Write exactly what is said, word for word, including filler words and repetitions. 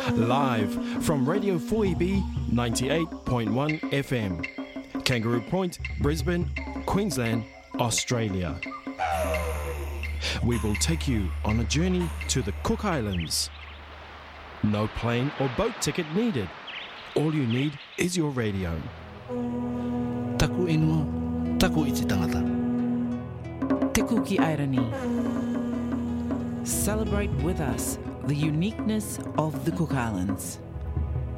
Live from Radio four E B ninety-eight point one F M, Kangaroo Point, Brisbane, Queensland, Australia. We will take you on a journey to the Cook Islands. No plane or boat ticket needed. All you need is your radio. Taku inua, taku i te tangata. Te Kuki Airani. Celebrate with us the uniqueness of the Cook Islands.